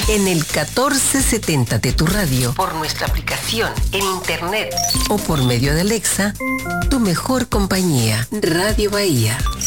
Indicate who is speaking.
Speaker 1: En el 1470 de tu radio, por nuestra aplicación, en internet o por medio de Alexa, tu mejor compañía, Radio Bahía.